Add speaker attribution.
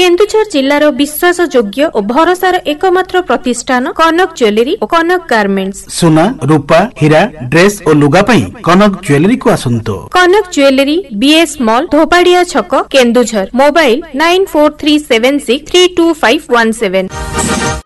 Speaker 1: केन्दुझर जिल्लार विश्वासयोग्य और भरोसार एकमात्र प्रतिष्ठान कनक ज्वेलरी और कनक गार्मेंट्स।
Speaker 2: सुना रूपा हीरा ड्रेस और लुगा पई कनक ज्वेलरी को आसंतो।
Speaker 1: कनक ज्वेलरी बीएस मॉल धोपाड़िया छक केन्दुझर। मोबाइल 9437632517।